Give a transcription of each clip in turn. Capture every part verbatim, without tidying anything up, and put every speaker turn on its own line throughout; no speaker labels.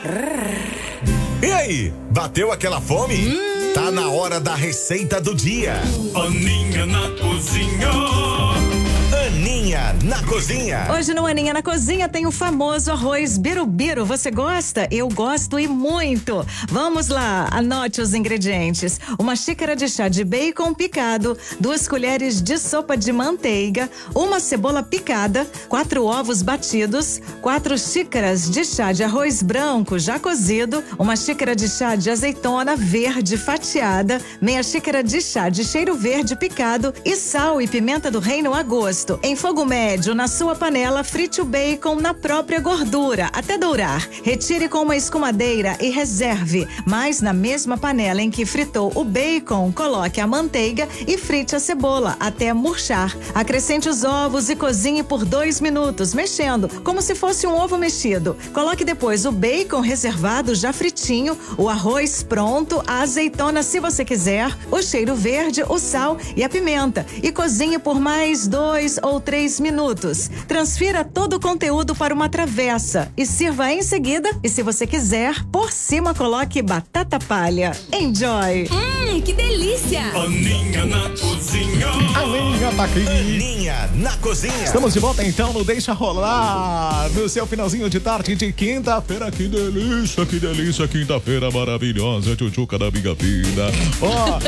E aí, bateu aquela fome? Hum. Tá na hora da receita do dia.
Aninha na cozinha.
Aninha na cozinha.
Hoje no Aninha na cozinha tem o famoso arroz birubiru. Você gosta? Eu gosto e muito. Vamos lá, anote os ingredientes. Uma xícara de chá de bacon picado, duas colheres de sopa de manteiga, uma cebola picada, quatro ovos batidos, quatro xícaras de chá de arroz branco já cozido, uma xícara de chá de azeitona verde fatiada, meia xícara de chá de cheiro verde picado e sal e pimenta do reino a gosto. Em fogo médio, na sua panela, frite o bacon na própria gordura, até dourar. Retire com uma escumadeira e reserve. Mas na mesma panela em que fritou o bacon, coloque a manteiga e frite a cebola até murchar. Acrescente os ovos e cozinhe por dois minutos, mexendo, como se fosse um ovo mexido. Coloque depois o bacon reservado já fritinho, o arroz pronto, a azeitona se você quiser, o cheiro verde, o sal e a pimenta. E cozinhe por mais dois ou três minutos. Transfira todo o conteúdo para uma travessa e sirva em seguida. E se você quiser, por cima coloque batata palha. Enjoy!
Hum, que delícia!
Aninha na cozinha.
Aninha tá aqui.
Aninha na cozinha.
Estamos de volta então no Deixa Rolar, no seu finalzinho de tarde de quinta-feira. Que delícia, que delícia, quinta-feira maravilhosa, tchutchuca da minha vida. Ó,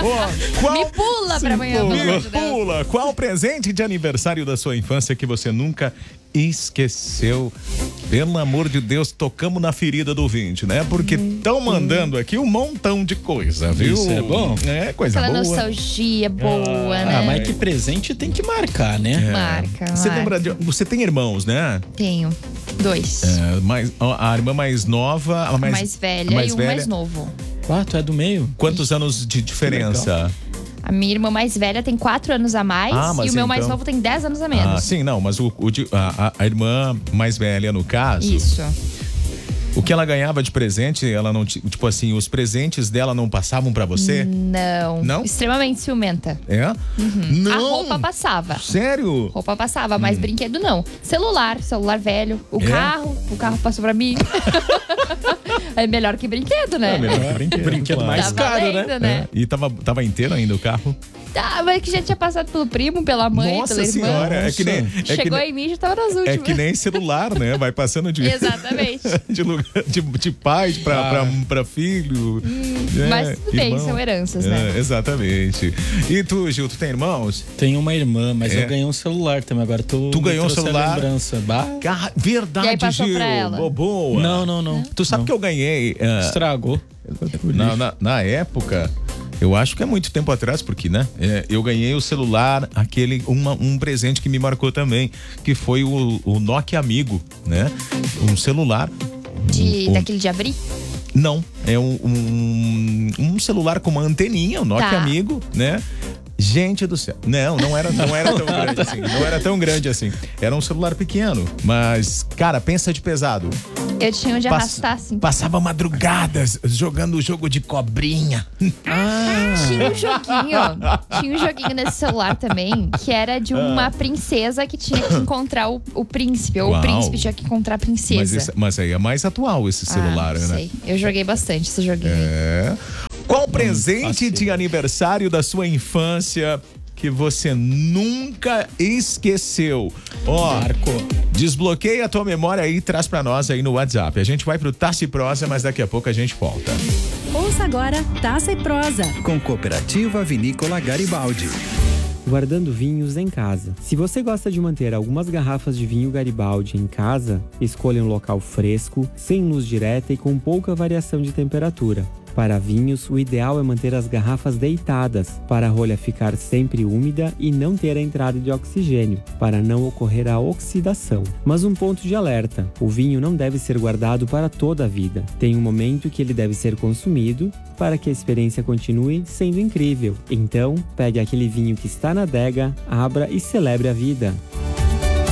ó, qual...
Me pula pra amanhã,
Me
pelo amor de Deus.
pula. Qual presente de aniversário da sua infância que você nunca esqueceu? Pelo amor de Deus, tocamos na ferida do ouvinte, né? Porque estão mandando aqui um montão de coisa, viu?
Isso é bom?
É, coisa
Aquela
boa.
nostalgia boa,
Ah,
né?
mas que presente tem que marcar, né?
É.
Marca,
Você
marca.
lembra de... Você tem irmãos, né?
Tenho dois.
É, mais, a irmã mais nova, a mais,
mais velha
a mais
e um
velha.
mais novo.
Ah, tu é do meio?
Quantos anos de diferença?
A minha irmã mais velha tem quatro anos a mais
Ah, mas
e o meu mais
então-
novo tem dez anos a
Ah,
menos.
sim, não, mas o, o de- a, a- a irmã mais velha, no caso,
Isso.
o que ela ganhava de presente, ela não, ti- tipo assim, os presentes dela não passavam pra você?
Não.
Não?
Extremamente ciumenta.
É? Não.
A roupa passava.
Sério?
Roupa passava, mas brinquedo não. Celular, celular velho. O
É?
carro, o carro passou pra mim. É melhor que brinquedo, né?
É melhor que brinquedo.
Brinquedo
claro.
mais
Tá
caro,
valendo,
né?
né?
É. E tava, tava inteiro ainda o carro?
Tá, mas que já tinha passado pelo primo, pela mãe,
Nossa
pela irmã.
senhora, é que nem, é que
Chegou
nem,
em mim e já tava nas últimas.
é que nem celular, né? Vai passando de,
Exatamente.
de, lugar, de, de pai pra,
Ah.
pra, pra filho. É,
Mas tudo bem,
irmão.
são heranças, né?
É, exatamente. E tu, Gil, tu tem irmãos?
Tenho uma irmã, mas
É.
eu ganhei um celular também. Agora tô.
Tu
me
ganhou um
trouxe a
celular?
Lembrança. Bah.
Ah, verdade,
E aí passou
Gil.
pra ela?
Bo- Boa.
Não, não, não.
Tu sabe
Não.
que eu ganhei ah,
Estragou.
na, na, na época, eu acho que é muito tempo atrás, porque, né? é, eu ganhei o celular, aquele, uma, um presente que me marcou também, que foi o, o Nokia Amigo, né? Um celular.
De,
um-
daquele de abrir?
Não, é um, um, um celular com uma anteninha, um Nokia
Tá.
Amigo, né? Gente do céu. Não, não era, não era tão grande assim. Não era tão grande assim. Era um celular pequeno. Mas, cara, pensa de pesado.
Eu tinha onde
Pass-
arrastar, assim.
Passava madrugadas jogando o jogo de cobrinha.
Tinha um joguinho, tinha um joguinho nesse celular também, que era de uma princesa que tinha que encontrar o, o príncipe, ou
Uau.
o príncipe tinha que encontrar a princesa.
Mas, esse- mas aí é mais atual esse celular,
ah,
né?
sei. Eu joguei bastante esse joguinho. aí.
É. Qual presente
fácil.
de aniversário da sua infância que você nunca esqueceu? Ó,
Marcou.
desbloqueia a tua memória aí e traz pra nós aí no WhatsApp. A gente vai pro Taça e Prosa, mas daqui a pouco a gente volta.
Ouça agora Taça e Prosa.
Com Cooperativa Vinícola Garibaldi.
Guardando vinhos em casa. Se você gosta de manter algumas garrafas de vinho Garibaldi em casa, escolha um local fresco, sem luz direta e com pouca variação de temperatura. Para vinhos, o ideal é manter as garrafas deitadas, para a rolha ficar sempre úmida e não ter a entrada de oxigênio, para não ocorrer a oxidação. Mas um ponto de alerta: o vinho não deve ser guardado para toda a vida. Tem um momento que ele deve ser consumido para que a experiência continue sendo incrível. Então, pegue aquele vinho que está na adega, abra e celebre a vida.